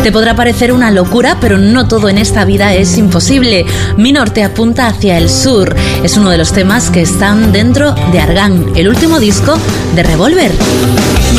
Te podrá parecer una locura, pero no todo en esta vida es imposible. Mi norte apunta hacia el sur. Es uno de los temas que están dentro de Argan, el último disco de Revolver.